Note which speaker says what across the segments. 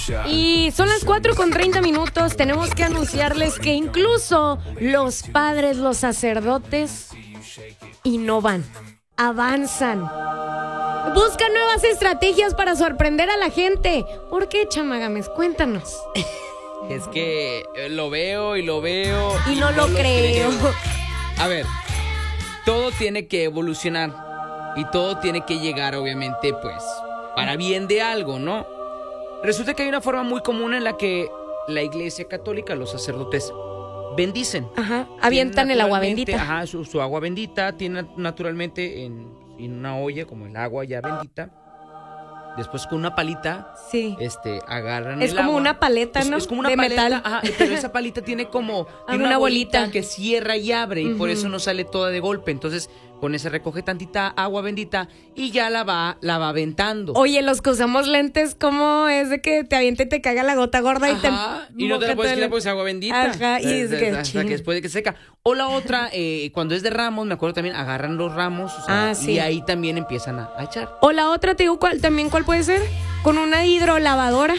Speaker 1: Y son las 4:30. Tenemos que anunciarles que incluso los padres, los sacerdotes, innovan, avanzan, buscan nuevas estrategias para sorprender a la gente. ¿Por qué, Chamagames? Cuéntanos.
Speaker 2: Es que lo veo y lo veo
Speaker 1: y no lo creo.
Speaker 2: A ver, todo tiene que evolucionar y todo tiene que llegar, obviamente, pues, para bien de algo, ¿no? Resulta que hay una forma muy común en la que la Iglesia Católica, los sacerdotes, bendicen.
Speaker 1: Ajá, avientan el agua bendita.
Speaker 2: Ajá, su agua bendita tiene naturalmente en una olla, como el agua ya bendita. Después con una palita,
Speaker 1: sí,
Speaker 2: agarran
Speaker 1: es
Speaker 2: el
Speaker 1: como
Speaker 2: agua.
Speaker 1: Una paleta, ¿no?
Speaker 2: Es como una
Speaker 1: de
Speaker 2: paleta,
Speaker 1: metal.
Speaker 2: ajá, pero esa palita tiene una bolita que cierra y abre, y por eso no sale toda de golpe. Entonces, con ese recoge tantita agua bendita y ya la va aventando.
Speaker 1: Oye, los que usamos lentes, ¿cómo es de que te avienta y te caga la gota gorda?
Speaker 2: Y no te la puedes quitar porque es agua bendita.
Speaker 1: Ajá, y es que
Speaker 2: hasta que después de que seca. O la otra, cuando es de ramos, me acuerdo también, agarran los ramos,
Speaker 1: sí,
Speaker 2: y ahí también empiezan a echar.
Speaker 1: O la otra, te digo, ¿cuál puede ser? Con una hidrolavadora.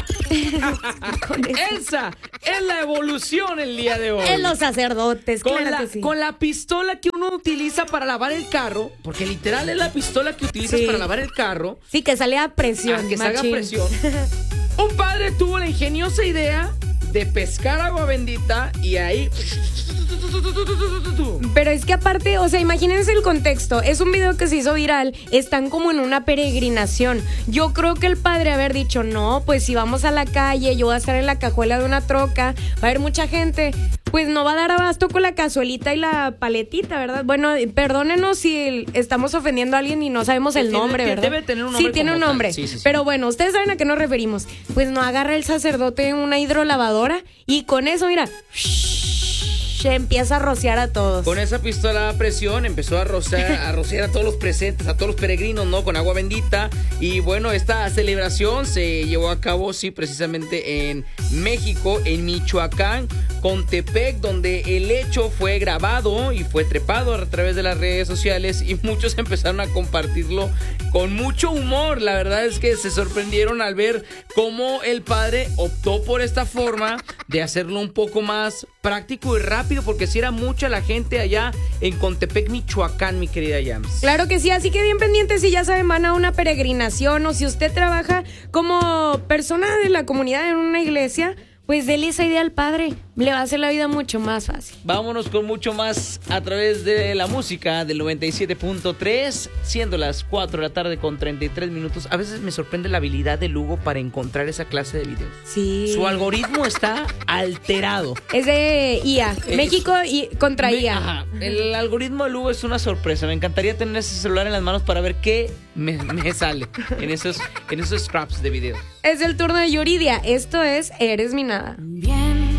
Speaker 2: Esa es la evolución el día de hoy.
Speaker 1: En los sacerdotes, claro que sí.
Speaker 2: Con la pistola que uno utiliza para lavar el carro, porque literal es la pistola que utilizas para lavar el carro.
Speaker 1: Sí, que sale a presión.
Speaker 2: Que salga presión. Un padre tuvo la ingeniosa idea de pescar agua bendita y ahí...
Speaker 1: Pero es que aparte, o sea, imagínense el contexto. Es un video que se hizo viral. Están como en una peregrinación. Yo creo que el padre haber dicho, no, pues si vamos a la calle, yo voy a estar en la cajuela de una troca, va a haber mucha gente, pues no va a dar abasto con la cazuelita y la paletita, ¿verdad? Bueno, perdónenos si estamos ofendiendo a alguien y no sabemos el nombre, ¿verdad?
Speaker 2: Debe tener un nombre.
Speaker 1: Sí, tiene un nombre.
Speaker 2: Sí.
Speaker 1: Pero bueno, ustedes saben a qué nos referimos. Pues no agarra el sacerdote una hidrolavadora y con eso, mira, se empieza a rociar a todos.
Speaker 2: Con esa pistola a presión empezó a rociar a todos los presentes, a todos los peregrinos, ¿no? Con agua bendita. Y bueno, esta celebración se llevó a cabo, sí, precisamente en México, en Michoacán, Contepec, donde el hecho fue grabado y fue trepado a través de las redes sociales y muchos empezaron a compartirlo con mucho humor. La verdad es que se sorprendieron al ver cómo el padre optó por esta forma de hacerlo un poco más práctico y rápido, porque si era mucha la gente allá en Contepec, Michoacán, mi querida Yams.
Speaker 1: Claro que sí, así que bien pendientes si ya saben, van a una peregrinación o si usted trabaja como persona de la comunidad en una iglesia, pues dele esa idea al padre, le va a hacer la vida mucho más fácil.
Speaker 2: Vámonos con mucho más a través de la música del 97.3, siendo las 4 de la tarde con 33 minutos. A veces me sorprende la habilidad de Lugo para encontrar esa clase de videos.
Speaker 1: Sí.
Speaker 2: Su algoritmo está alterado.
Speaker 1: Es de IA, México y contra IA.
Speaker 2: Ajá. El algoritmo de Lugo es una sorpresa. Me encantaría tener ese celular en las manos para ver qué me sale en esos scraps de video.
Speaker 1: Es el turno de Yuridia. Esto es Eres mi nada.